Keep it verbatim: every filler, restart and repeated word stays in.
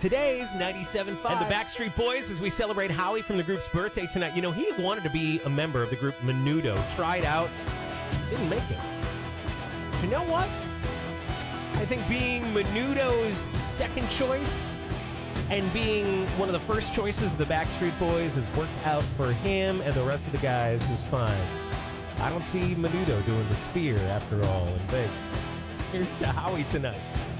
Today's ninety-seven point five. And the Backstreet Boys as we celebrate Howie from the group's birthday tonight. You know, he wanted to be a member of the group Menudo. Tried out. Didn't make it. You know what? I think being Menudo's second choice and being one of the first choices of the Backstreet Boys has worked out for him and the rest of the guys just fine. I don't see Menudo doing the Sphere after all in Vegas. Here's to Howie tonight.